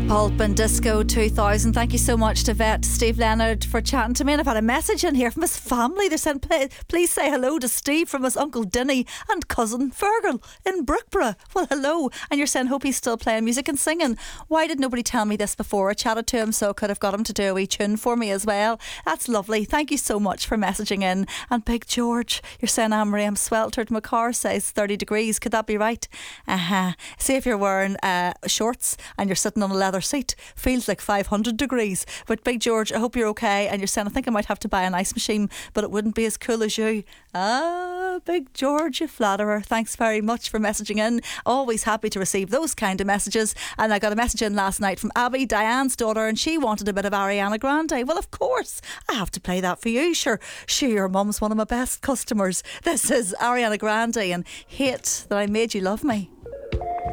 Pulp and Disco 2000. Thank you so much to Vet Steve Leonard for chatting to me. And I've had a message in here from his family. They're saying, please say hello to Steve from his Uncle Dinny and cousin Fergal in Brookborough. Well, hello. And you're saying, hope he's still playing music and singing. Why did nobody tell me this before? I chatted to him, so I could have got him to do a wee tune for me as well. That's lovely. Thank you so much for messaging in. And Big George, you're saying, Anne-Marie, I'm sweltered. My car says 30 degrees. Could that be right? See if you're wearing shorts and you're sitting on a leather seat, feels like 500 degrees. But Big George, I hope you're okay. And you're saying, I think I might have to buy an ice machine, but it wouldn't be as cool as you. Big George, you flatterer. Thanks very much for messaging in. Always happy to receive those kind of messages. And I got a message in last night from Abby, Diane's daughter, and she wanted a bit of Ariana Grande. Well, of course I have to play that for you. Sure, your mum's one of my best customers. This is Ariana Grande and Hate That I Made You Love Me.